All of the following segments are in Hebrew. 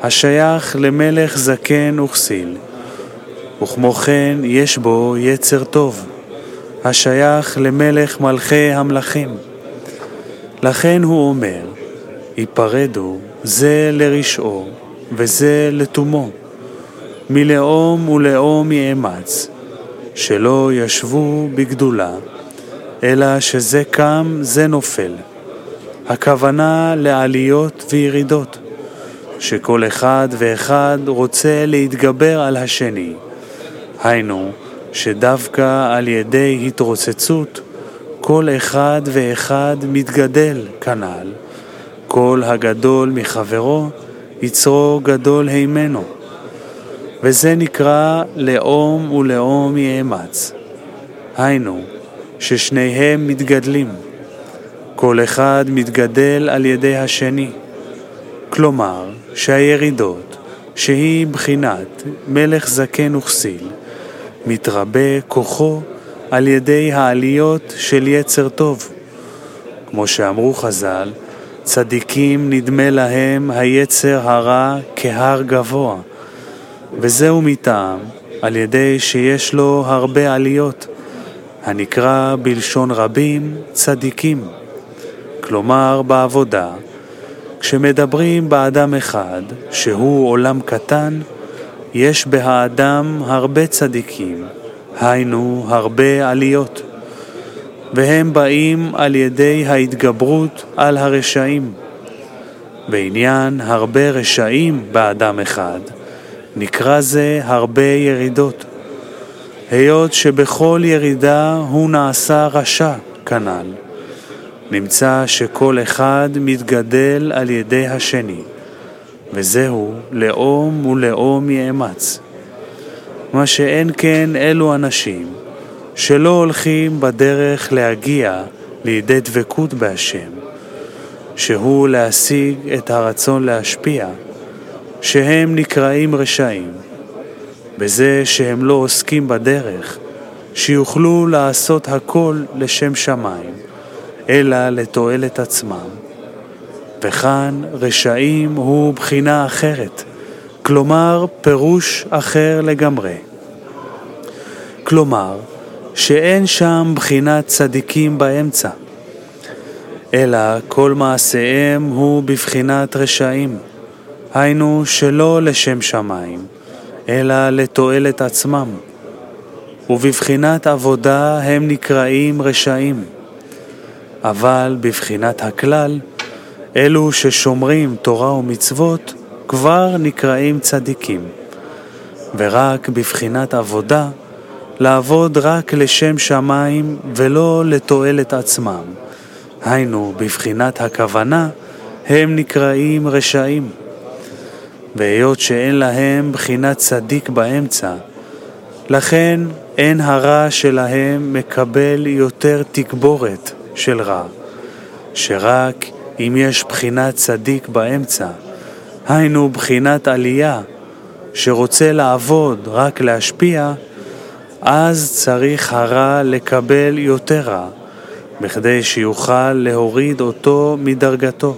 השייך למלך זקן וכסיל, וכמו כן יש בו יצר טוב, השייך למלך מלכי המלכים. לכן הוא אומר, היפרדו זה לרשעו וזה לתומו, מלאום ולאום יאמץ, שלא ישבו בגדולה, אלא שזה קם זה נופל. הכוונה לעליות וירידות, שכל אחד ואחד רוצה להתגבר על השני. היינו, שדווקא על ידי התרוצצות, כל אחד ואחד מתגדל כנ"ל. כל הגדול מחברו, יצרו גדול הימנו. וזה נקרא לאום ולאום יאמץ. היינו, ששניהם מתגדלים. כל אחד מתגדל על ידי השני. כלומר, שהירידות, שהיא בחינת מלך זקן וכסיל, מתרבה כוחו על ידי העליות של יצר טוב. כמו שאמרו חז"ל, צדיקים נדמה להם היצר הרע כהר גבוה, וזהו מטעם על ידי שיש לו הרבה עליות, הנקרא בלשון רבים צדיקים. כלומר בעבודה, כשמדברים באדם אחד שהוא עולם קטן, יש באדם הרבה צדיקים, היינו הרבה עליות, והם באים על ידי ההתגברות על הרשעים. בעניין הרבה רשעים באדם אחד, נקרא זה הרבה ירידות, היות שבכל ירידה הוא נעשה רשע כנ"ל. נמצא שכל אחד מתגדל על ידי השני, וזהו לאום ולאום יאמץ. מה שאין כן אלו אנשים שלא הולכים בדרך להגיע לידי דבקות בהשם, שהוא להשיג את הרצון להשפיע, שהם נקראים רשעים, בזה שהם לא עוסקים בדרך, שיוכלו לעשות הכל לשם שמיים, אלא לתועלת עצמם. וכאן רשעים הוא בחינה אחרת, כלומר פירוש אחר לגמרי. כלומר, שאין שם בחינת צדיקים באמצע, אלא כל מעשיהם הוא בבחינת רשעים, היינו שלא לשם שמיים, אלא לתועלת עצמם. ובבחינת עבודה הם נקראים רשעים. אבל בבחינת הכלל, אלו ששומרים תורה ומצוות כבר נקראים צדיקים. ורק בבחינת עבודה, לעבוד רק לשם שמיים ולא לתועלת עצמם. היינו, בבחינת הכוונה, הם נקראים רשעים. והיות שאין להם בחינת צדיק באמצע, לכן אין הרע שלהם מקבל יותר תגבורת של רע, שרק אם יש בחינת צדיק באמצע, היינו בחינת עלייה, שרוצה לעבוד רק להשפיע, אז צריך הרע לקבל יותר רע, בכדי שיוכל להוריד אותו מדרגתו.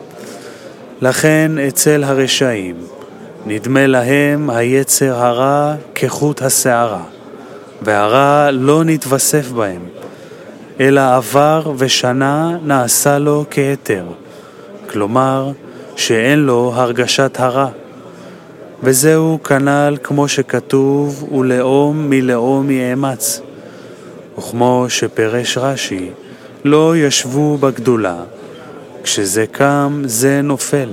לכן אצל הרשעים נדמה להם היצר הרע כחוט השערה, והרע לא נתווסף בהם, אלא עבר ושנה נעשה לו כהיתר, כלומר שאין לו הרגשת הרע. וזהו כנ"ל כמו שכתוב ולאום מלאום יאמץ, וכמו שפרש רש"י, לא ישבו בגדולה, כשזה קם זה נופל.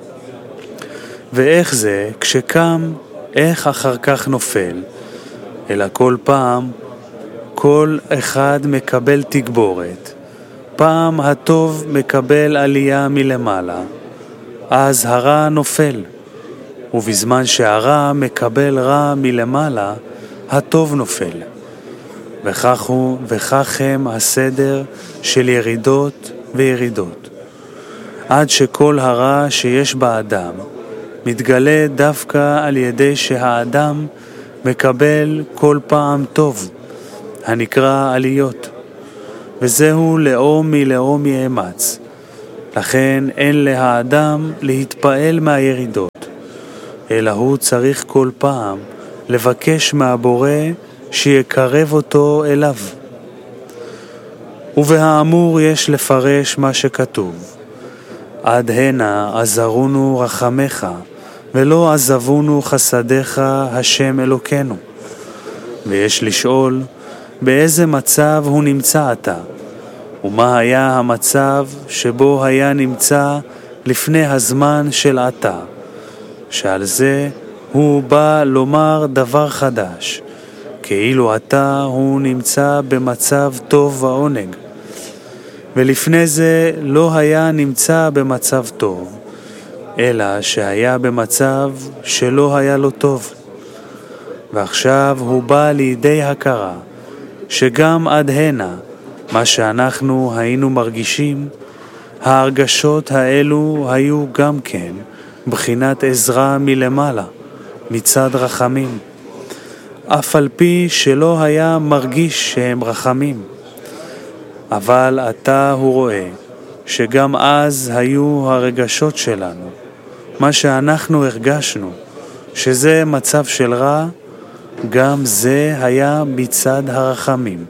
ואיך זה כשקם, איך אחר כך נופל? אלא כל פעם, כל אחד מקבל תגבורת. פעם הטוב מקבל עלייה מלמעלה, אז הרע נופל. ובזמן שהרע מקבל רע מלמעלה, הטוב נופל. וכך הם הסדר של ירידות וירידות. עד שכל הרע שיש באדם מתגלה דווקא על ידי שהאדם מקבל כל פעם טוב, הנקרא עליות. וזהו לאום מלאום יאמץ. לכן אין לאדם להתפעל מהירידות, אלא הוא צריך כל פעם לבקש מהבורא שיקרב אותו אליו. ובהאמור יש לפרש מה שכתוב: עד הנה עזרונו רחמך, ולא עזבונו חסדיך השם אלוקינו. ויש לשאול, באיזה מצב הוא נמצא עתה, ומה היה המצב שבו היה נמצא לפני הזמן של עתה, שעל זה הוא בא לומר דבר חדש, כאילו עתה הוא נמצא במצב טוב ועונג, ולפני זה לא היה נמצא במצב טוב, אלא שהיה במצב שלא היה לו טוב. ועכשיו הוא בא לידי הכרה שגם עד הנה, מה שאנחנו היינו מרגישים, ההרגשות האלו היו גם כן בחינת עזרה מלמעלה, מצד רחמים, אף על פי שלא היה מרגיש שהם רחמים. אבל עתה הוא רואה שגם אז היו הרגשות שלנו, מה שאנחנו הרגשנו, שזה מצב של רע, גם זה היה מצד הרחמים.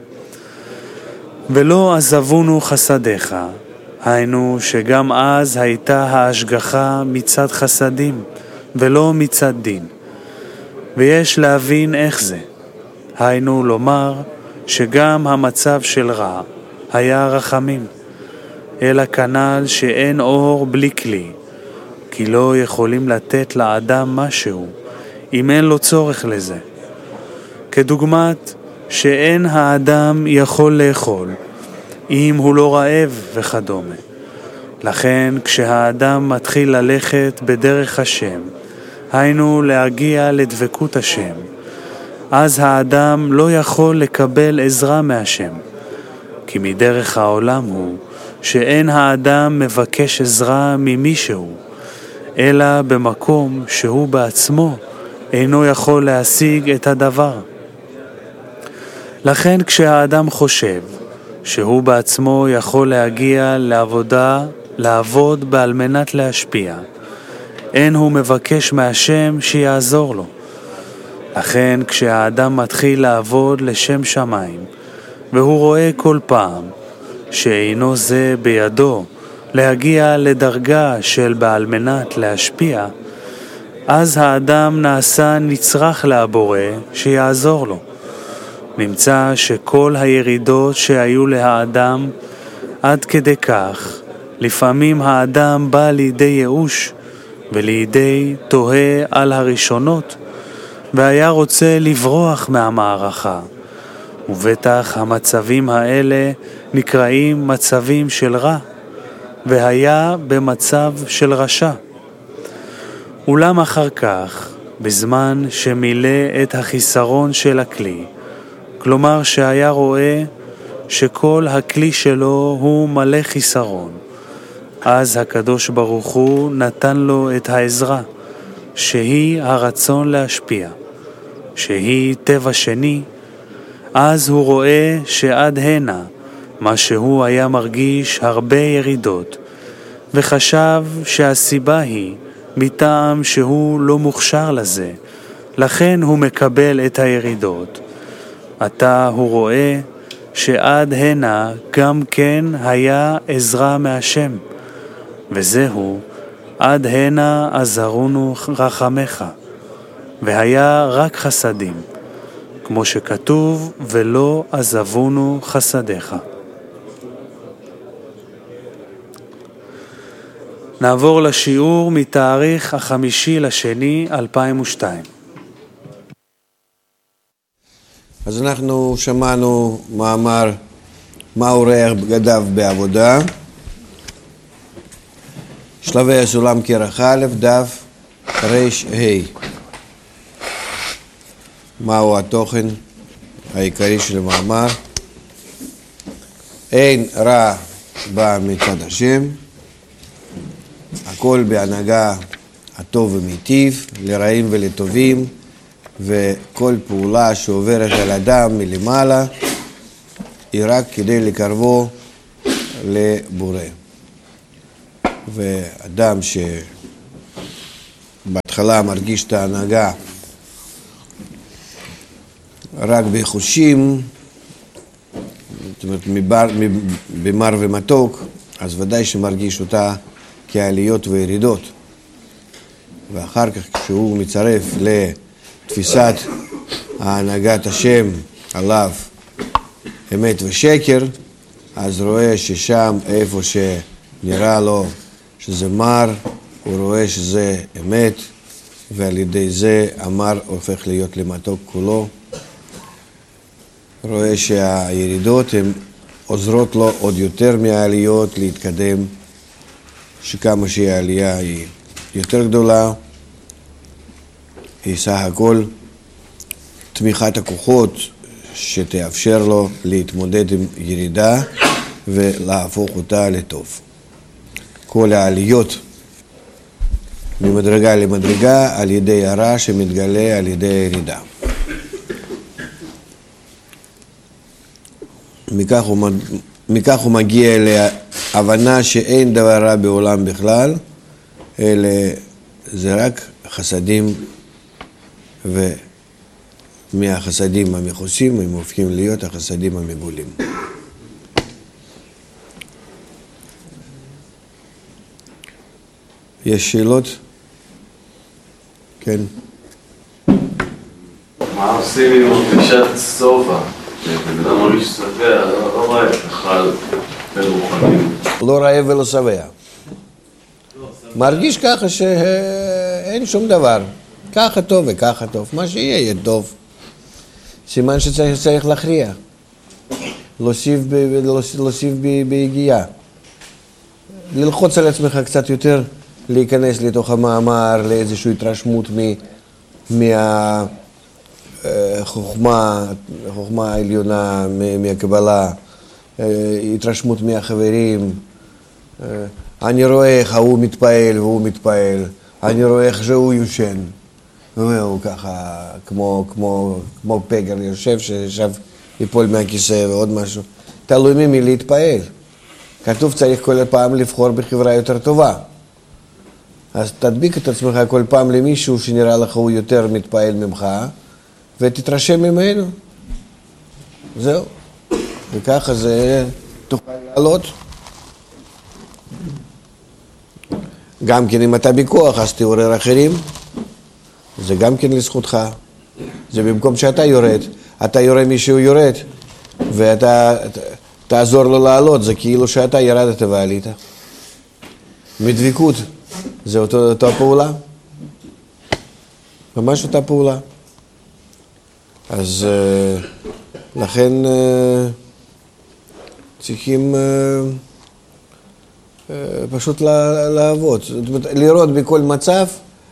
ולא עזבונו חסדיך, היינו שגם אז הייתה ההשגחה מצד חסדים, ולא מצד דין. ויש להבין איך זה, היינו לומר שגם המצב של רע היה רחמים, אלא כנ"ל שאין אור בלי כלי, כי לא יכולים לתת לאדם משהו אם אין לו צורך לזה. כדוגמת שאין האדם יכול לאכול אם הוא לא רעב וכדומה. לכן כשהאדם מתחיל ללכת בדרך השם, היינו להגיע לדבקות השם, אז האדם לא יכול לקבל עזרה מהשם, כי מדרך העולם הוא שאין האדם מבקש עזרה ממישהו, אלא במקום שהוא בעצמו אינו יכול להשיג את הדבר. לכן כשהאדם חושב שהוא בעצמו יכול להגיע לעבוד בעל מנת להשפיע, אין הוא מבקש מהשם שיעזור לו. לכן כשהאדם מתחיל לעבוד לשם שמיים, והוא רואה כל פעם שאינו זה בידו להגיע לדרגה של בעל מנת להשפיע, אז האדם נעשה נצרך לבורא שיעזור לו. נמצא שכל הירידות שהיו לאדם עד כדי כך, לפעמים האדם בא לידי ייאוש ולידי תוהה על הראשונות, והיה רוצה לברוח מהמערכה. ובטח המצבים האלה נקראים מצבים של רע, והיה במצב של רשע. אולם אחר כך, בזמן שמילא את החיסרון של הכלי, כלומר שהיה רואה שכל הכלי שלו הוא מלא חיסרון, אז הקדוש ברוך הוא נתן לו את העזרה, שהיא הרצון להשפיע, שהיא טבע שני. אז הוא רואה שעד הנה, מה שהוא היה מרגיש הרבה ירידות, וחשב שהסיבה היא מטעם שהוא לא מוכשר לזה, לכן הוא מקבל את הירידות. עתה הוא רואה שעד הנה גם כן היה עזרה מהשם, וזהו עד הנה עזרונו רחמך, והיה רק חסדים, כמו שכתוב, ולא עזבונו חסדיך. נעבור לשיעור מתאריך 5/2/2002. אז אנחנו שמענו מאמר מה אורח בגדיו בעבודה, שלבי הסולם כרך א', דף ר"ה. מהו התוכן העיקרי של המאמר? אין רע בא מצד השם, הכל בהנהגה הטוב ומיטיב, לרעים ולטובים, וכל פעולה שעוברת על אדם מלמעלה היא רק כדי לקרבו לבורא. ואדם בהתחלה מרגיש את ההנהגה רק בחושים, זאת אומרת במר ומתוק, אז ודאי שמרגיש אותה כעליות וירידות. ואחר כך כשהוא מצרף לתפיסת ההנהגת השם עליו אמת ושקר, אז רואה ששם איפה שנראה לו שזה מר, הוא רואה שזה אמת, ועל ידי זה המר הופך להיות למתוק כולו. רואה שהירידות הן עוזרות לו עוד יותר מהעליות להתקדם, שכמה שהעלייה היא יותר גדולה, היא סך הכל תמיכת הכוחות שתאפשר לו להתמודד עם ירידה ולהפוך אותה לטוב. כל העליות ממדרגה למדרגה על ידי הרע שמתגלה על ידי הירידה. מכך הוא מגיע להבנה שאין דבר רע בעולם בכלל, אלא זה רק חסדים, ומהחסדים המכוסים הם הופכים להיות החסדים המגולים. יש שאלות? כן. מה עושים עם פגישת סובה? שבן אדם מרגיש שבע, לא רואה בכלל ברוחנים. לא רעב ולא שבע. מרגיש ככה שאין שום דבר. ככה טוב וככה טוב. מה שיהיה יהיה טוב. סימן שצריך להכריע. להוסיף ביגיעה. ללחוץ על עצמך קצת יותר, להיכנס לתוך המאמר, לאיזושהי התרשמות החוכמה העליונה, מהקבלה, התרשמות מהחברים. אני רואה איך הוא מתפעל והוא מתפעל, אני רואה איך שהוא יושן, והוא ככה כמו פגר יושב ששב ייפול מהכיסא ועוד משהו. תלוי ממי להתפעל. כתוב צריך כל פעם לבחור בחברה יותר טובה. אז תדביק את עצמך כל פעם למישהו שנראה לך הוא יותר מתפעל ממך, ותתרשם ממנו. זהו. וככה זה תוכל לעלות. גם כן אם אתה בכוח, אז תעורר אחרים. זה גם כן לזכותך. זה במקום שאתה יורד. אתה יורה מישהו יורד, ואתה תעזור לו לעלות. זה כאילו שאתה ירדת ועלית. מדביקות. זה אותה פעולה. ממש אותה פעולה. אז לכן צריכים פשוט לעבוד. זאת אומרת, לראות בכל מצב,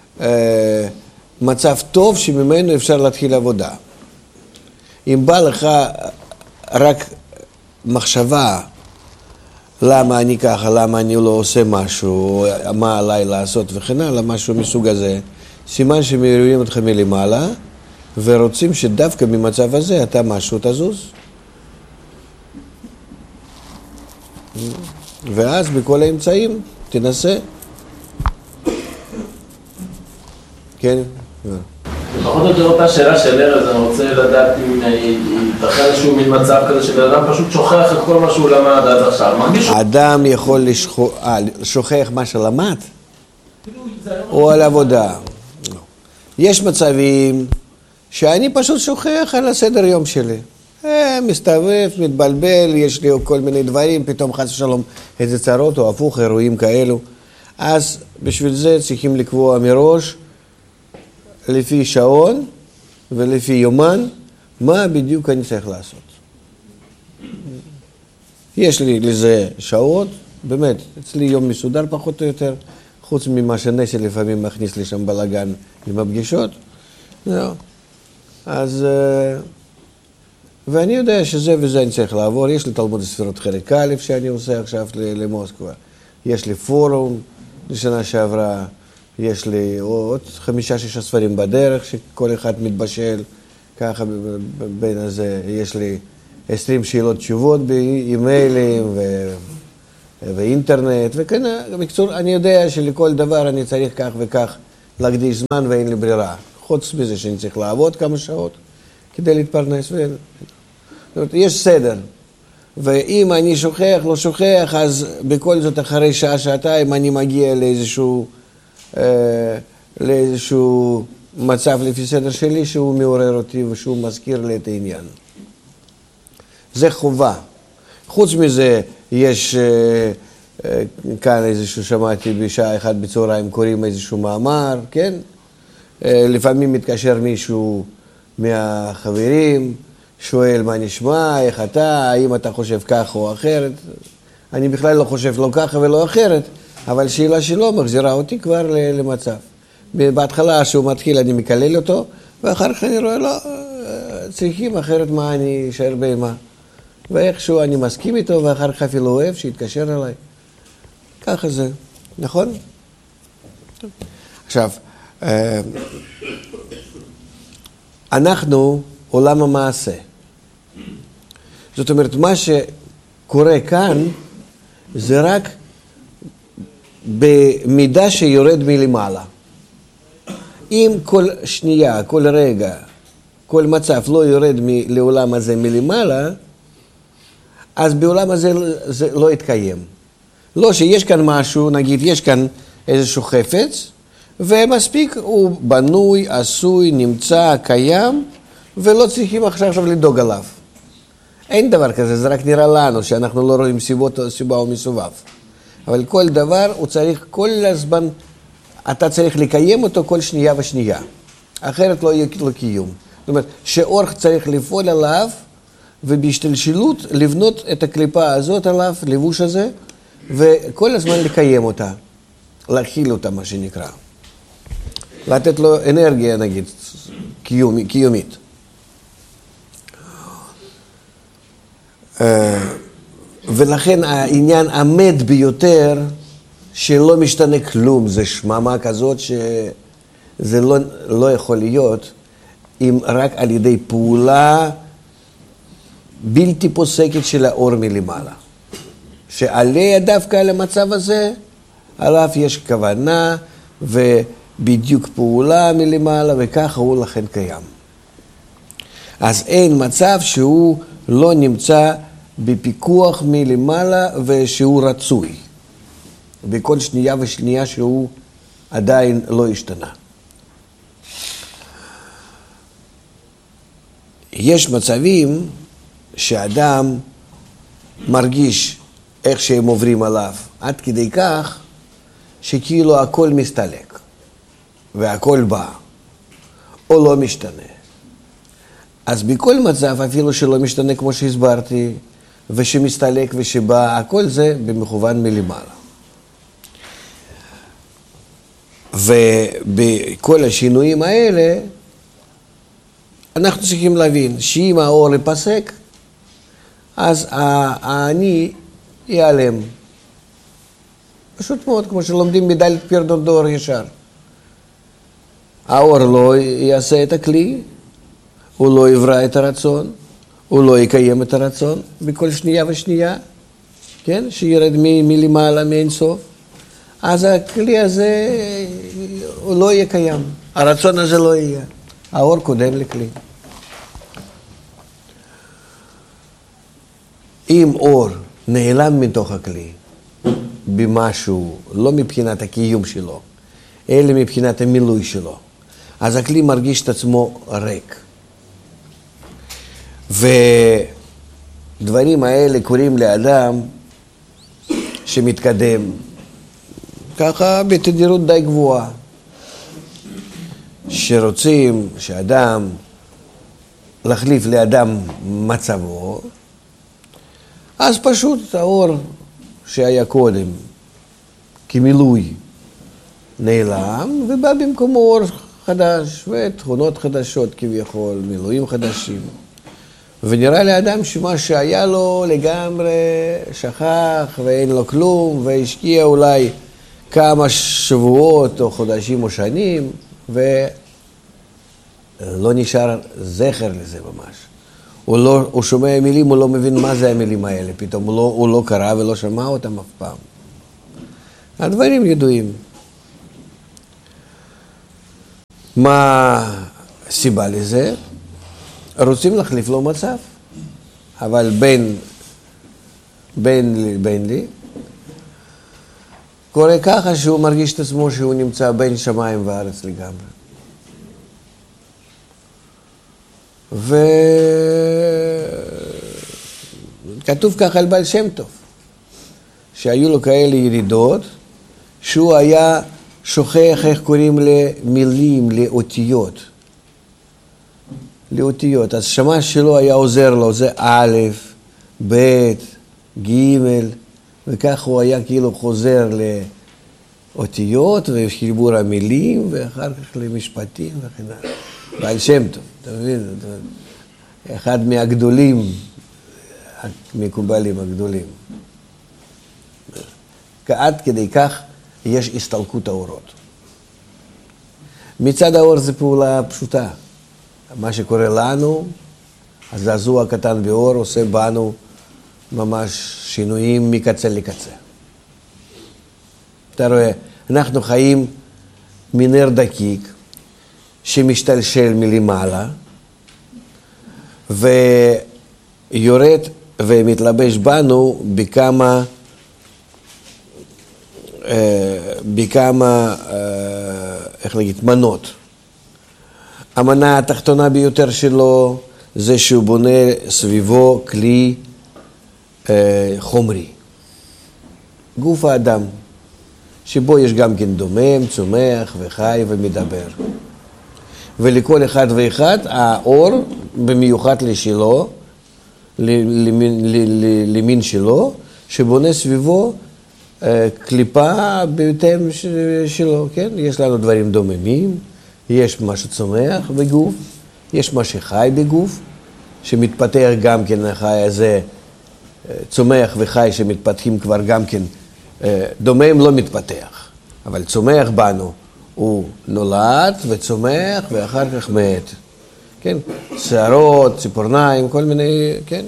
מצב טוב שממנו אפשר להתחיל עבודה. אם בא לך רק מחשבה, למה אני ככה, למה אני לא עושה משהו, מה עליי לעשות וכן הלאה, משהו מסוג הזה, סימן שמעירים אותך מלמעלה, ורוצים שדווקא ממצב הזה אתה משהו תזוז. ואז בכל האמצעים תנסה. כן? פחות או יותר אותה שאלה של ארז, אני רוצה לדעת אם ייתכן איזשהו מין מצב כזה שבן אדם פשוט שוכח את כל מה שהוא למד עד עכשיו. האדם יכול לשוכח מה שלמד? או על עבודה? יש מצבים שאני פשוט שוכח על הסדר יום שלי. מסתובב, מתבלבל, יש לי כל מיני דברים, פתאום חס ושלום איזה צרות או הפוך, אירועים כאלו. אז בשביל זה צריכים לקבוע מראש, לפי שעון ולפי יומן, מה בדיוק אני צריך לעשות. יש לי לזה שעות, באמת, אצלי יום מסודר פחות או יותר, חוץ ממה שנסי לפעמים מכניס לי שם בלגן עם הפגישות. זהו. אז, ואני יודע שזה וזה אני צריך לעבור. יש לי תלמוד הספירות חלק א' שאני עושה עכשיו למוסקבה. יש לי פורום לשנה שעברה. יש לי עוד 5-6 ספרים בדרך שכל אחד מתבשל. ככה בין הזה יש לי 20 שאלות תשובות באימיילים ואינטרנט וכן. בקצור, אני יודע שלכל דבר אני צריך כך וכך להקדיש זמן ואין לי ברירה. חוץ מזה שאני צריך לעבוד כמה שעות כדי להתפרנס. זאת אומרת, יש סדר. ואם אני שוכח, לא שוכח, אז בכל זאת אחרי שעה, שעתיים אני מגיע לאיזשהו מצב לפי סדר שלי שהוא מעורר אותי ושהוא מזכיר לי את העניין. זה חובה. חוץ מזה יש כאן איזשהו, שמעתי בשעה 1 בצהריים קוראים איזשהו מאמר, כן? לפעמים מתקשר מישהו מהחברים, שואל מה נשמע, איך אתה, האם אתה חושב כך או אחרת. אני בכלל לא חושב לא ככה ולא אחרת, אבל שאלה שלו מחזירה אותי כבר למצב. בהתחלה שהוא מתחיל אני מקלל אותו, ואחר כך אני רואה לא, צריכים אחרת מה אני אשאר בהמה. ואיכשהו אני מסכים איתו, ואחר כך אפילו אוהב שיתקשר אליי. ככה זה, נכון? עכשיו, אנחנו עולם המעשה. זאת אומרת, מה שקורה כאן זה רק במידה שיורד מלמעלה. אם כל שנייה, כל רגע, כל מצב לא יורד לעולם הזה מלמעלה, אז בעולם הזה זה לא יתקיים. לא שיש כאן משהו, נגיד יש כאן איזשהו חפץ, ומספיק הוא בנוי, עשוי, נמצא, קיים, ולא צריכים עכשיו לדאוג עליו. אין דבר כזה, זה רק נראה לנו שאנחנו לא רואים סיבה או מסובב. אבל כל דבר הוא צריך כל הזמן, אתה צריך לקיים אותו כל שנייה ושנייה. אחרת לא יהיה לו קיום. זאת אומרת, שאור צריך לפעול עליו, ובהשתלשלות לבנות את הקליפה הזאת עליו, לבוש הזה, וכל הזמן לקיים אותה, להכיל אותה, מה שנקרא. לתת לו אנרגיה, נגיד, קיומית. ולכן העניין עמד ביותר, שלא משתנה כלום, זה שממה כזאת שזה לא יכול להיות, אם רק על ידי פעולה בלתי פוסקת של האור מלמעלה. שעליה דווקא על המצב הזה, עליו יש כוונה ובדיוק פעולה מלמעלה, וככה הוא לכן קיים. אז אין מצב שהוא לא נמצא בפיקוח מלמעלה ושהוא רצוי. בכל שנייה ושנייה שהוא עדיין לא השתנה. יש מצבים שאדם מרגיש איך שהם עוברים עליו, עד כדי כך שכאילו הכל מסתלק, והכל בא, או לא משתנה. אז בכל מצב, אפילו שלא משתנה כמו שהסברתי, ושמסתלק ושבא, הכל זה במכוון מלמעלה. ובכל השינויים האלה, אנחנו צריכים להבין שאם האור ייפסק, אז האני ייעלם. פשוט מאוד, כמו שלומדים מדלת פירדון דור ישר. האור לא יעשה את הכלי, הוא לא יברא את הרצון, הוא לא יקיים את הרצון בכל שנייה ושנייה, כן? שירד מלמעלה מאינסוף. אז הכלי הזה הוא לא יהיה קיים, הרצון הזה לא יהיה. האור קודם לכלי. אם אור נעלם מתוך הכלי במשהו, לא מבחינת הקיום שלו, אלא מבחינת המילוי שלו, אז הכלי מרגיש את עצמו ריק. ודברים האלה קוראים לאדם שמתקדם ככה בתדירות די גבוהה. שרוצים שאדם להחליף לאדם מצבו, אז פשוט האור שהיה קודם כמילוי נעלם, ובא במקומו אור חדש ותכונות חדשות כביכול, מילואים חדשים. ונראה לאדם שמה שהיה לו לגמרי שכח ואין לו כלום, והשקיע אולי כמה שבועות או חודשים או שנים, ולא נשאר זכר לזה ממש. הוא שומע מילים, הוא לא מבין מה זה המילים האלה, פתאום הוא לא קרא ולא שמע אותם אף פעם. הדברים ידועים. מה הסיבה לזה? רוצים להחליף לו מצב, אבל בין לי, קורה ככה שהוא מרגיש את עצמו שהוא נמצא בין שמיים וארץ לגמרי. וכתוב ככה על בעל שם טוב, שהיו לו כאלה ירידות, שהוא היה שוכח איך קוראים למילים, לאותיות. אז שמש שלו היה עוזר לו, זה א', ב', ג', וכך הוא היה כאילו חוזר לאותיות וחיבור המילים, ואחר כך למשפטים וכן הלאה. בעל שם טוב, אתה מבין? אחד מהגדולים, המקובלים הגדולים. עד כדי כך יש הסתלקות האורות. מצד האור זה פעולה פשוטה. מה שקורה לנו, הזעזוע הקטן באור עושה בנו ממש שינויים מקצה לקצה. אתה רואה, אנחנו חיים מנר דקיק שמשתלשל מלמעלה ויורד ומתלבש בנו בכמה איך להגיד, מנות. המנה התחתונה ביותר שלו זה שהוא בונה סביבו כלי חומרי. גוף האדם, שבו יש גם כן דומם, צומח וחי ומדבר. ולכל אחד ואחד האור, במיוחד לשלו, למין שלו, שבונה סביבו קליפה בהתאם שלו, כן? יש לנו דברים דוממים, יש מה שצומח בגוף, יש מה שחי בגוף, שמתפתח גם כן החי הזה, צומח וחי שמתפתחים כבר גם כן, דומם לא מתפתח, אבל צומח בנו, הוא נולד וצומח ואחר כך מת, כן? שערות, ציפורניים, כל מיני, כן?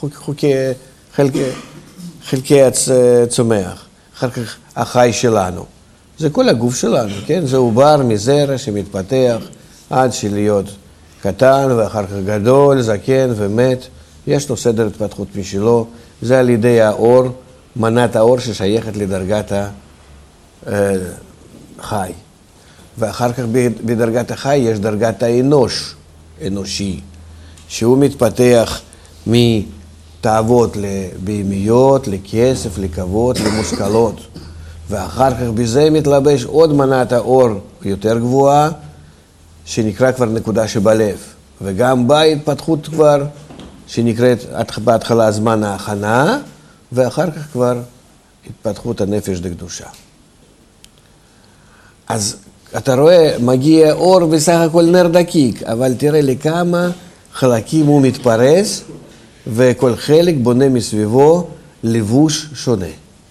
חלקי הצומח. אחר כך החי שלנו. זה כל הגוף שלנו, כן? זה עובר מזרע שמתפתח עד שלהיות קטן ואחר כך גדול, זקן ומת. יש לו סדר התפתחות משלו. זה על ידי האור, מנת האור ששייכת לדרגת החי. ואחר כך בדרגת החי יש דרגת אנושי, שהוא מתפתח מתאוות לבהמיות, לכסף, לכבוד, למושכלות. ואחר כך בזה מתלבש עוד מנת האור יותר גבוהה, שנקרא כבר נקודה שבלב. וגם בה התפתחות כבר, שנקראת בהתחלה זמן ההכנה, ואחר כך כבר התפתחות הנפש לקדושה. אז אתה רואה, מגיע אור בסך הכל נר דקיק, אבל תראה לכמה חלקים הוא מתפרס, וכל חלק בונה מסביבו לבוש שונה.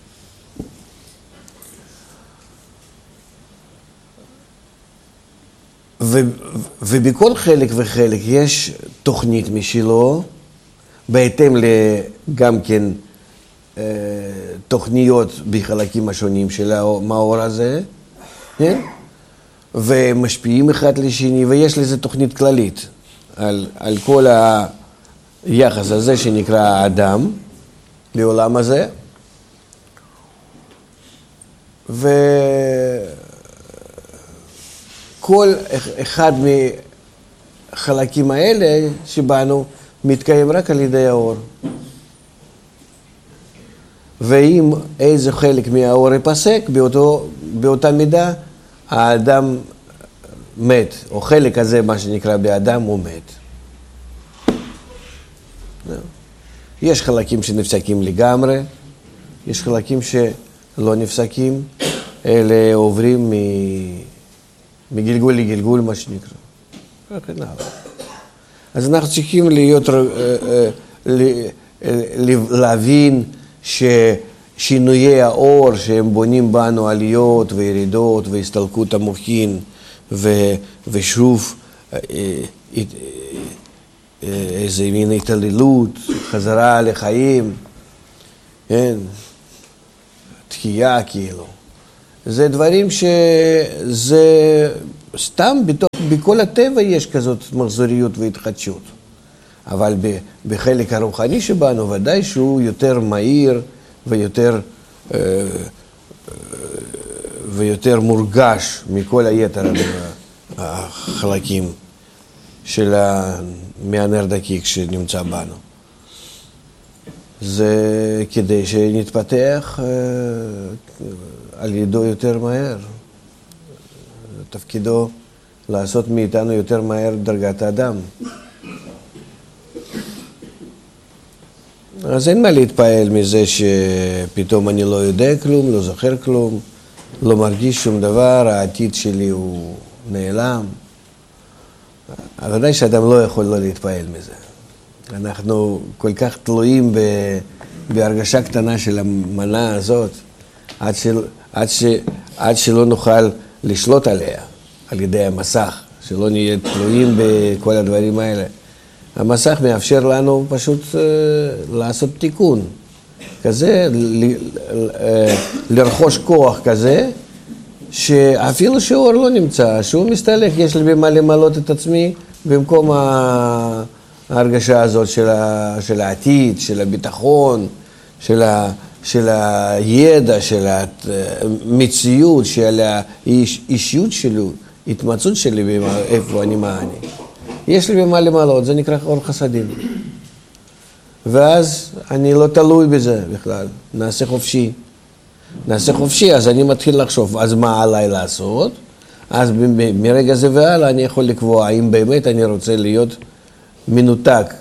ובכל חלק וחלק יש תוכנית משלו, בהתאם גם כן תוכניות בחלקים השונים של המאור הזה, כן? ומשפיעים אחד לשני, ויש לזה תוכנית כללית על כל היחס הזה שנקרא האדם לעולם הזה. וכל אחד מהחלקים האלה שבנו מתקיים רק על ידי האור. ואם איזה חלק מהאור ייפסק, באותה מידה האדם מת, או חלק הזה, מה שנקרא באדם, הוא מת. יש חלקים שנפסקים לגמרי, יש חלקים שלא נפסקים, אלה עוברים מגלגול לגלגול, מה שנקרא. אז אנחנו צריכים להבין ששינויי האור שהם בונים בנו עליות וירידות והסתלקות המוחין ושוב איזה מין התעללות, חזרה לחיים, כן, תחייה כאילו. זה דברים שזה סתם בכל הטבע יש כזאת מחזוריות והתחדשות. אבל בחלק הרוחני שבנו ודאי שהוא יותר מהיר ויותר מורגש מכל היתר החלקים של מהנר דקיק שנמצא בנו. זה כדי שנתפתח על ידו יותר מהר. תפקידו לעשות מאיתנו יותר מהר דרגת האדם. אז אין מה להתפעל מזה שפתאום אני לא יודע כלום, לא זוכר כלום, לא מרגיש שום דבר, העתיד שלי הוא נעלם. אבל ודאי שאדם לא יכול לא להתפעל מזה. אנחנו כל כך תלויים בהרגשה קטנה של המנה הזאת, עד שלא נוכל לשלוט עליה, על ידי המסך, שלא נהיה תלויים בכל הדברים האלה. המסך מאפשר לנו פשוט לעשות תיקון כזה, לרכוש כוח כזה, שאפילו שאור לא נמצא, שהוא מסתלק, יש לי במה למלות את עצמי במקום ההרגשה הזאת של העתיד, של הביטחון, של הידע, של המציאות, של האישיות שלו, התמצאות שלי איפה אני, מה אני. יש לי במה למלות, זה נקרא אור חסדים. ואז אני לא תלוי בזה בכלל, נעשה חופשי, אז אני מתחיל לחשוב, אז מה עליי לעשות? אז מרגע זה והלאה אני יכול לקבוע האם באמת אני רוצה להיות מנותק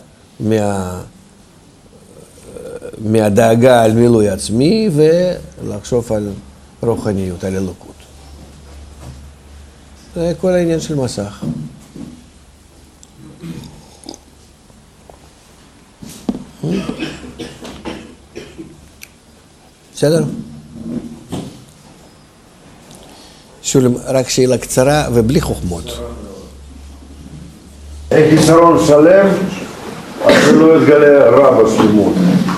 מהדאגה על מילוי עצמי ולחשוב על רוחניות, על אלוקות. זה כל העניין של מסך. בסדר? שולם, רק שאלה קצרה ובלי חוכמות. אין חיסרון שלם, אז זה לא יתגלה רע בשלמות.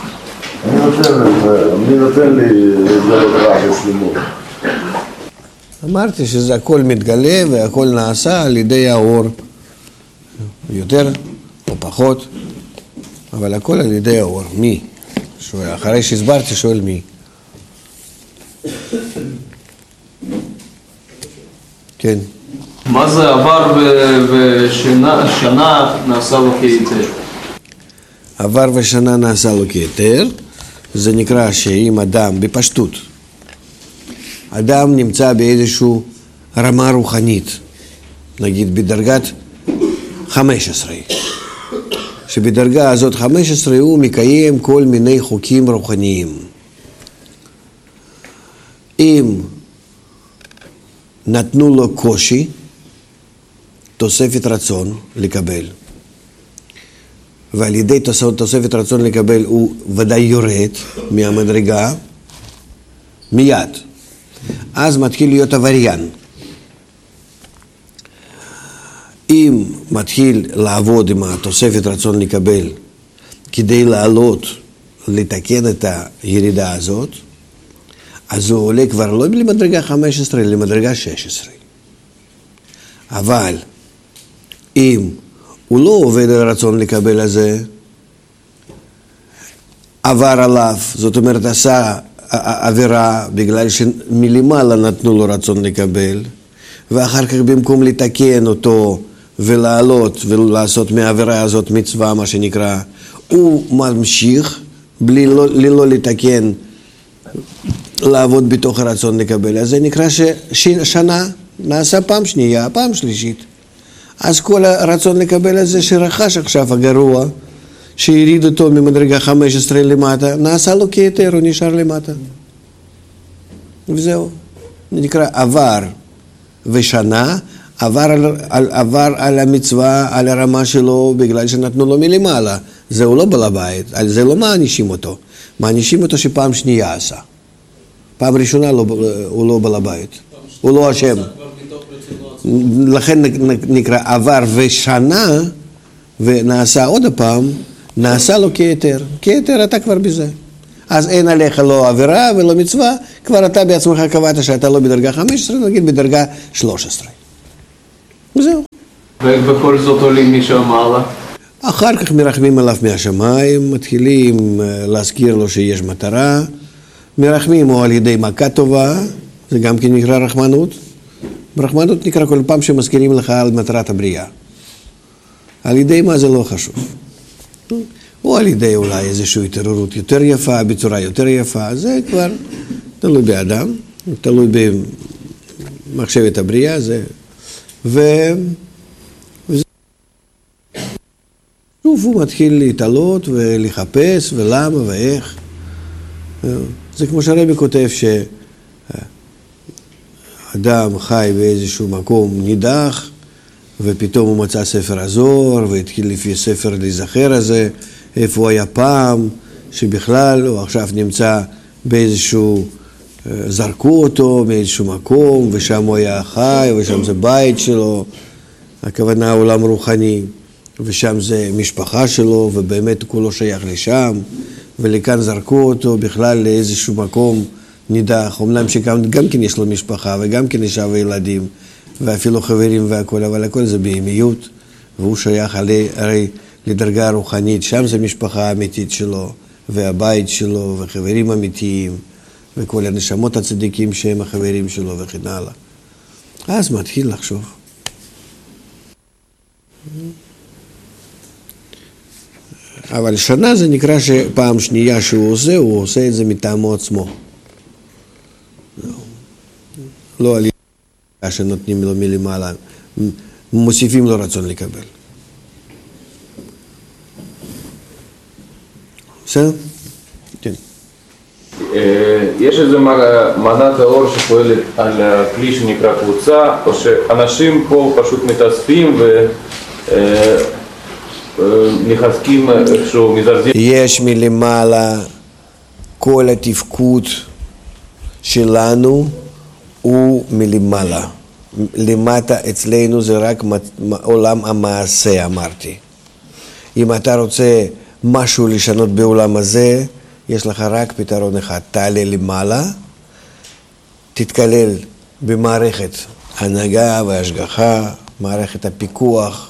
מי נותן לי להתגלות רע בשלמות? אמרתי שזה הכל מתגלה והכל נעשה על ידי האור. יותר או פחות, אבל הכל על ידי האור. מי? אחרי שהסברתי שואל מי. כן. מה זה עבר ושנה נעשה לו כהיתר? עבר ושנה נעשה לו כהיתר, זה נקרא שאם אדם, בפשטות, אדם נמצא באיזושהי רמה רוחנית, נגיד בדרגת 15, שבדרגה הזאת 15 הוא מקיים כל מיני חוקים רוחניים. אם נתנו לו קושי, תוספת רצון לקבל, ועל ידי תוספת רצון לקבל הוא ודאי יורד מהמדרגה מיד, אז מתחיל להיות עבריין. אם מתחיל לעבוד עם התוספת רצון לקבל כדי לעלות, לתקן את הירידה הזאת, אז הוא עולה כבר לא למדרגה 15, אלא למדרגה 16. אבל אם הוא לא עובד על הרצון לקבל הזה, עבר עליו, זאת אומרת עשה עבירה בגלל שמלמעלה נתנו לו רצון לקבל, ואחר כך במקום לתקן אותו ולעלות ולעשות מהעבירה הזאת מצווה, מה שנקרא, הוא ממשיך בלי לא לתקן, לעבוד בתוך הרצון לקבל. אז זה נקרא ששנה נעשה פעם שנייה, פעם שלישית. אז כל הרצון לקבל הזה שרכש עכשיו הגרוע, שהיריד אותו ממדרגה 15 למטה, נעשה לו כהיתר, הוא נשאר למטה. וזהו. נקרא עבר ושנה, עבר על המצווה, על הרמה שלו, בגלל שנתנו לו מלמעלה. זהו לא בעל הבית, על זה לא מענישים אותו. מענישים אותו שפעם שנייה עשה. פעם ראשונה הוא לא בעל הבית, הוא לא אשם. לכן נקרא עבר ושנה, ונעשה עוד הפעם, נעשה לו כהיתר. כהיתר אתה כבר בזה. אז אין עליך לא עבירה ולא מצווה, כבר אתה בעצמך קבעת שאתה לא בדרגה 15, נגיד בדרגה 13. וזהו. ובכל זאת עולים משם מעלה? אחר כך מרחמים עליו מהשמיים, מתחילים להזכיר לו שיש מטרה, מרחמים או על ידי מכה טובה, זה גם כן נקרא רחמנות. רחמנות נקרא כל פעם שמזכירים לך על מטרת הבריאה. על ידי מה זה לא חשוב. או על ידי אולי איזושהי התעוררות יותר יפה, בצורה יותר יפה, זה כבר תלוי באדם, תלוי במחשבת הבריאה, זה... שוב הוא מתחיל להתעלות ולחפש ולמה ואיך. זה כמו שהרבי כותב שאדם חי באיזשהו מקום נידח ופתאום הוא מצא ספר הזוהר והתחיל לפי ספר להיזכר הזה איפה הוא היה פעם, שבכלל הוא עכשיו נמצא באיזשהו, זרקו אותו מאיזשהו מקום ושם הוא היה חי ושם זה בית שלו, הכוונה עולם רוחני. ושם זה משפחה שלו, ובאמת כולו שייך לשם, ולכאן זרקו אותו בכלל לאיזשהו מקום נידח, אומנם שגם כן יש לו משפחה, וגם כן אישה וילדים, ואפילו חברים והכל, אבל הכל זה בהמיות, והוא שייך הרי לדרגה רוחנית, שם זה משפחה אמיתית שלו, והבית שלו, וחברים אמיתיים, וכל הנשמות הצדיקים שהם החברים שלו וכן הלאה. אז מתחיל לחשוב. אבל שנה זה נקרא שפעם שנייה שהוא עושה את זה מטעמו עצמו. לא על ידי שנותנים לו מלמעלה, מוסיפים לו רצון לקבל. בסדר? כן. יש איזה מנת האור שפועלת על הכלי שנקרא קבוצה, או שאנשים פה פשוט מתאספים מחזקים איכשהו מזרזים. יש מלמעלה, כל התפקוד שלנו הוא מלמעלה. למטה אצלנו זה רק עולם המעשה, אמרתי. אם אתה רוצה משהו לשנות בעולם הזה, יש לך רק פתרון אחד. תעלה למעלה, תתכלל במערכת הנהגה והשגחה, מערכת הפיקוח,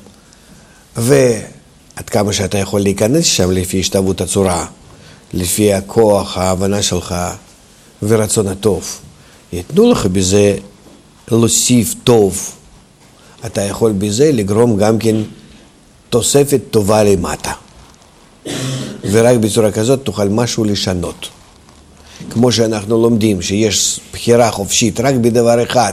ועד כמה שאתה יכול להיכנס שם לפי השתוות הצורה, לפי הכוח, ההבנה שלך ורצון הטוב. יתנו לך בזה להוסיף טוב. אתה יכול בזה לגרום גם כן תוספת טובה למטה. ורק בצורה כזאת תוכל משהו לשנות. כמו שאנחנו לומדים שיש בחירה חופשית רק בדבר אחד,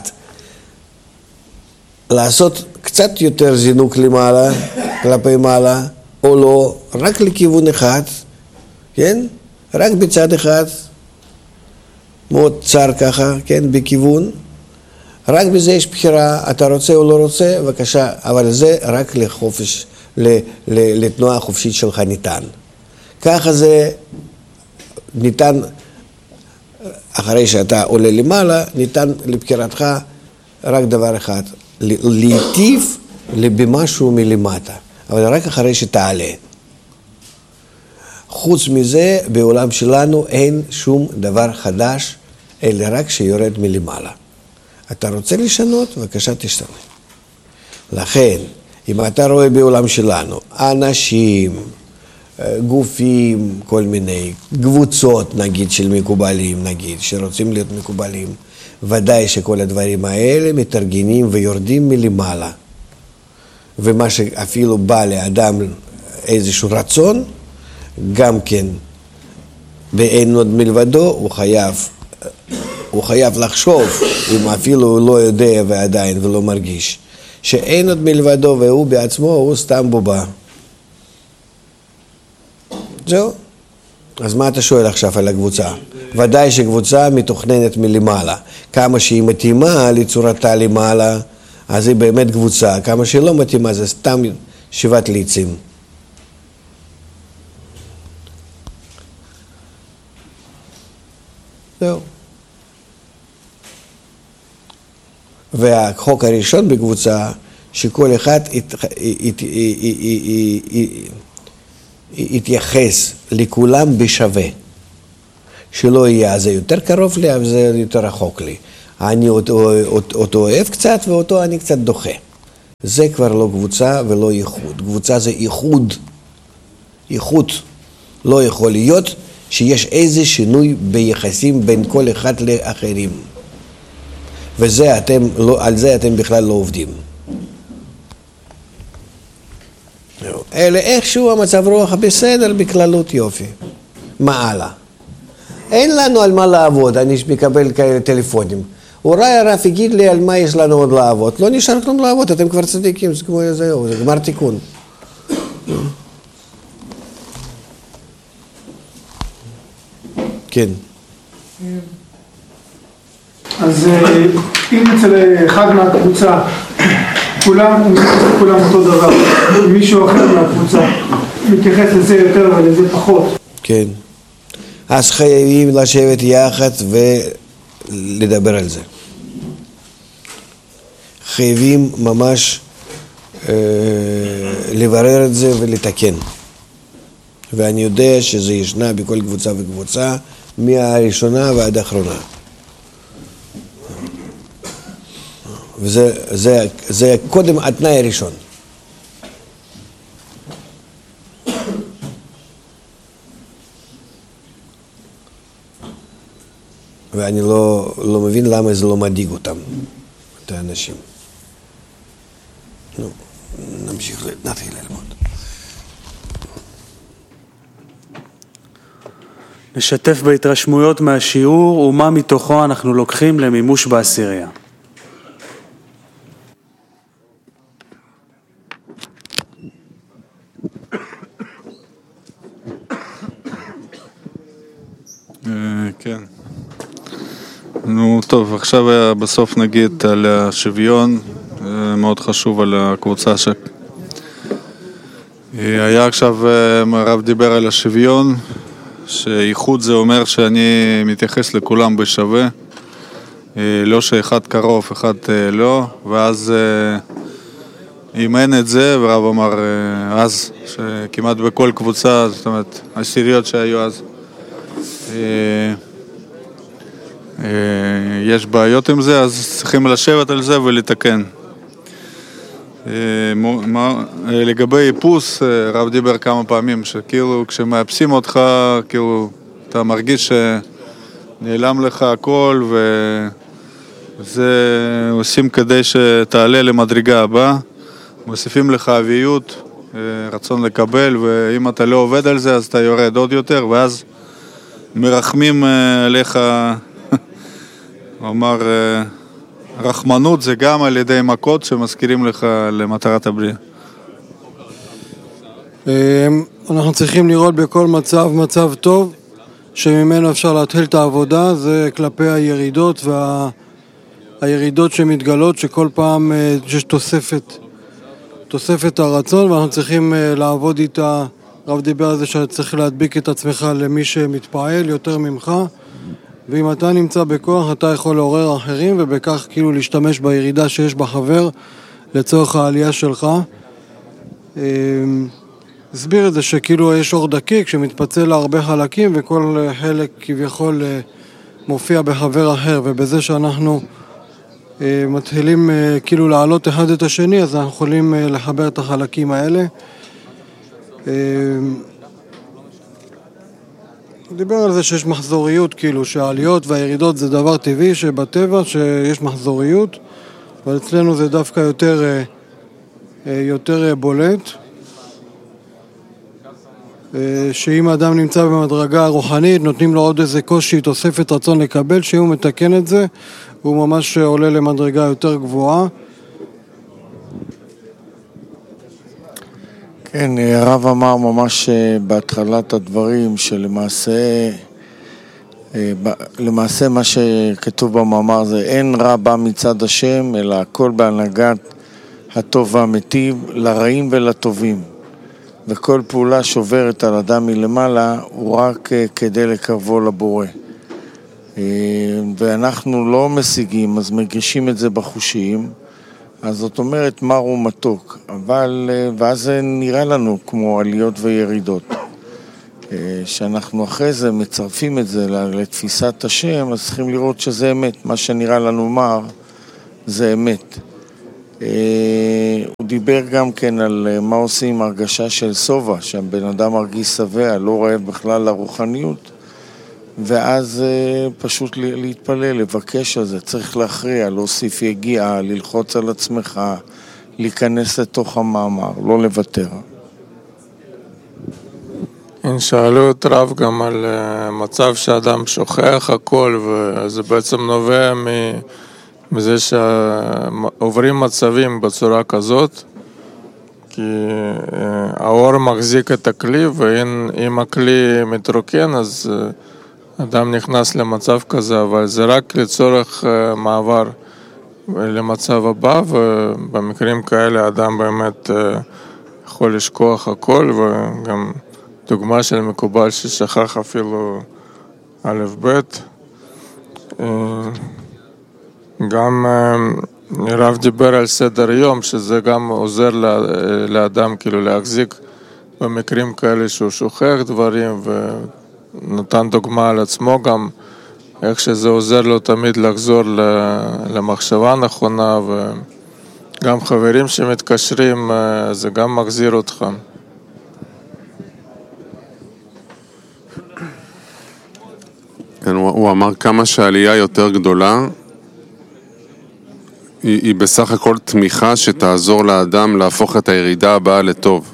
לעשות קצת יותר זינוק למעלה, כלפי מעלה, או לא, רק לכיוון אחד, כן? רק בצד אחד, מאוד צר ככה, כן? בכיוון. רק בזה יש בחירה, אתה רוצה או לא רוצה, בבקשה, אבל זה רק לחופש, לתנועה החופשית שלך ניתן. ככה זה ניתן, אחרי שאתה עולה למעלה, ניתן לבחירתך רק דבר אחד, להיטיב במשהו מלמטה, אבל רק אחרי שתעלה. חוץ מזה, בעולם שלנו אין שום דבר חדש, אלא רק שיורד מלמעלה. אתה רוצה לשנות? בבקשה תשתנה. לכן, אם אתה רואה בעולם שלנו, אנשים, גופים, כל מיני קבוצות, נגיד, של מקובלים, נגיד, שרוצים להיות מקובלים, ודאי שכל הדברים האלה מתארגנים ויורדים מלמעלה. ומה שאפילו בא לאדם איזשהו רצון, גם כן, באין עוד מלבדו, הוא חייב לחשוב, אם אפילו הוא לא יודע ועדיין ולא מרגיש, שאין עוד מלבדו והוא בעצמו, הוא סתם בובה. זהו. אז מה אתה שואל עכשיו על הקבוצה? ודאי שקבוצה מתוכננת מלמעלה. כמה שהיא מתאימה לצורתה למעלה, אז היא באמת קבוצה. כמה שהיא לא מתאימה, זה סתם שיבת ליצים. זהו. והחוק הראשון בקבוצה, שכל אחד יתייחס לכולם בשווה. שלא יהיה, זה יותר קרוב לי, אבל זה יותר רחוק לי. אני אותו אוהב קצת, ואותו אני קצת דוחה. זה כבר לא קבוצה ולא ייחוד. קבוצה זה ייחוד. ייחוד. לא יכול להיות שיש איזה שינוי ביחסים בין כל אחד לאחרים. וזה על זה אתם בכלל לא עובדים. אלא איכשהו המצב רוח בסדר, בכללות יופי. מה הלאה? אין לנו על מה לעבוד, אני מקבל כאלה טלפונים. אולי הרב יגיד לי על מה יש לנו עוד לעבוד. לא נשאר כלום לעבוד, אתם כבר צדיקים, זה כמו זהו, זה גמר תיקון. כן. אז אם אצל אחד מהקבוצה, כולם אותו דבר, מישהו אחר מהקבוצה מתייחס לזה יותר ולזה פחות. כן. אז חייבים לשבת יחד ולדבר על זה. חייבים ממש לברר את זה ולתקן. ואני יודע שזה ישנה בכל קבוצה וקבוצה, מהראשונה ועד האחרונה. וזה קודם התנאי הראשון. ואני לא מבין למה זה לא מדאיג אותם, את האנשים. נמשיך, נתחיל ללמוד. נשתף בהתרשמויות מהשיעור ומה מתוכו אנחנו לוקחים למימוש בעשירייה. כן. נו טוב, עכשיו בסוף נגיד על השוויון, מאוד חשוב על הקבוצה היה עכשיו, הרב דיבר על השוויון, שייחוד זה אומר שאני מתייחס לכולם בשווה, לא שאחד קרוב, אחד לא, ואז אם אין את זה, ורב אמר אז, שכמעט בכל קבוצה, זאת אומרת, העשיריות שהיו אז, יש בעיות עם זה, אז צריכים לשבת על זה ולתקן. לגבי איפוס, רב דיבר כמה פעמים, שכאילו כשמאפסים אותך, כאילו אתה מרגיש שנעלם לך הכל, וזה עושים כדי שתעלה למדרגה הבאה, מוסיפים לך אביות, רצון לקבל, ואם אתה לא עובד על זה אז אתה יורד עוד יותר, ואז מרחמים עליך, הוא אמר, רחמנות זה גם על ידי מכות שמזכירים לך למטרת הבריאה. אנחנו צריכים לראות בכל מצב טוב שממנו אפשר להתחיל את העבודה, זה כלפי הירידות והירידות שמתגלות, שכל פעם יש תוספת הרצון ואנחנו צריכים לעבוד איתה. רב דיבר על זה שצריך להדביק את עצמך למי שמתפעל יותר ממך, ואם אתה נמצא בכוח אתה יכול לעורר אחרים ובכך כאילו להשתמש בירידה שיש בחבר לצורך העלייה שלך. הסביר את זה שכאילו יש אור דקיק שמתפצל להרבה חלקים וכל חלק כביכול מופיע בחבר אחר, ובזה שאנחנו מתחילים כאילו לעלות אחד את השני אז אנחנו יכולים לחבר את החלקים האלה. דיבר על זה שיש מחזוריות, כאילו שהעליות והירידות זה דבר טבעי שבטבע שיש מחזוריות, אבל אצלנו זה דווקא יותר בולט, שאם האדם נמצא במדרגה רוחנית נותנים לו עוד איזה קושי, תוספת רצון לקבל, שהוא מתקן את זה הוא ממש עולה למדרגה יותר גבוהה. כן, הרב אמר ממש בהתחלת הדברים שלמעשה מה שכתוב במאמר זה אין רע בא מצד השם, אלא הכל בהנהגת הטוב והמטיב, לרעים ולטובים. וכל פעולה שוברת על אדם מלמעלה הוא רק כדי לקרבו לבורא. ואנחנו לא משיגים, אז מגישים את זה בחושים. אז זאת אומרת מר ומתוק, ואז זה נראה לנו כמו עליות וירידות. שאנחנו אחרי זה מצרפים את זה לתפיסת השם, אז צריכים לראות שזה אמת. מה שנראה לנו מר זה אמת. הוא דיבר גם כן על מה עושים עם הרגשה של סובה, שהבן אדם מרגיש שבע, לא רואה בכלל לרוחניות, ואז פשוט להתפלל, לבקש על זה, צריך להכריע, להוסיף יגיעה, ללחוץ על עצמך, להיכנס לתוך המאמר, לא לוותר. שאלו את רב גם על מצב שאדם שוכח הכל, וזה בעצם נובע מזה שעוברים מצבים בצורה כזאת, כי האור מחזיק את הכלי, ואם הכלי מתרוקן אז אדם נכנס למצב כזה, אבל זה רק לצורך מעבר למצב הבא, ובמקרים כאלה אדם באמת יכול לשכוח הכל, וגם דוגמה של מקובל ששכח אפילו א' ב'. גם רב דיבר על סדר יום, שזה גם עוזר לאדם כאילו להחזיק במקרים כאלה שהוא שוכח דברים, ונתן דוגמה על עצמו גם איך שזה עוזר לו תמיד לחזור למחשבה נכונה, וגם חברים שמתקשרים זה גם מחזיר אותך. כן, הוא אמר כמה שהעלייה יותר גדולה, היא בסך הכל תמיכה שתעזור לאדם להפוך את הירידה הבאה לטוב.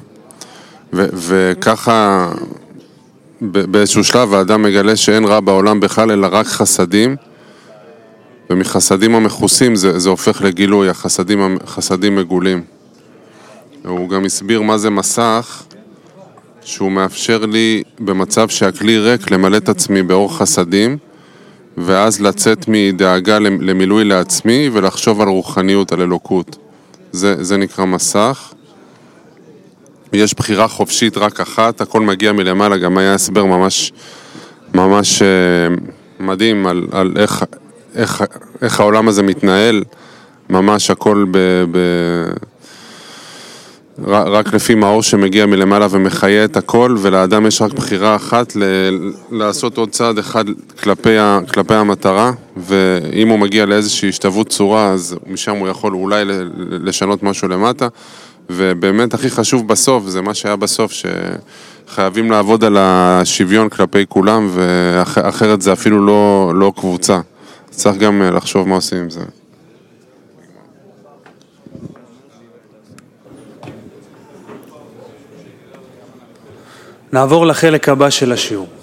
וככה באיזשהו שלב האדם מגלה שאין רע בעולם בכלל, אלא רק חסדים, ומחסדים המחוסים זה הופך לגילוי, החסדים מגולים. הוא גם הסביר מה זה מסך, שהוא מאפשר לי במצב שהכלי ריק למלא את עצמי באור חסדים, ואז לצאת מדאגה למילוי לעצמי ולחשוב על רוחניות, על אלוקות. זה נקרא מסך. יש בחירה חופשית רק אחת, הכל מגיע מלמעלה, גם היה הסבר ממש מדהים על איך העולם הזה מתנהל, ממש הכל רק לפי מאור שמגיע מלמעלה ומחיה את הכל, ולאדם יש רק בחירה אחת לעשות עוד צעד אחד כלפי המטרה, ואם הוא מגיע לאיזושהי השתוות צורה, אז משם הוא יכול אולי לשנות משהו למטה, ובאמת הכי חשוב בסוף, זה מה שהיה בסוף, שחייבים לעבוד על השוויון כלפי כולם, ואחרת זה אפילו לא קבוצה. צריך גם לחשוב מה עושים עם זה. נעבור לחלק הבא של השיעור.